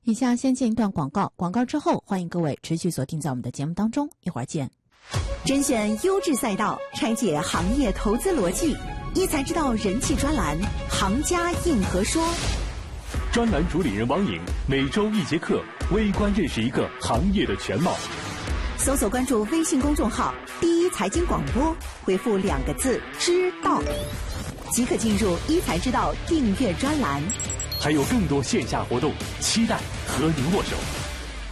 以下先进一段广告，广告之后欢迎各位持续锁定在我们的节目当中，一会儿见。 甄选优质赛道，拆解行业投资逻辑，一财知道人气专栏，行家硬核说。 专栏主理人王颖每周1节课，微观认识一个行业的全貌。 搜索关注微信公众号第一财经广播，回复2个字知道，即可进入一财知道订阅专栏。 还有更多线下活动，期待和您握手。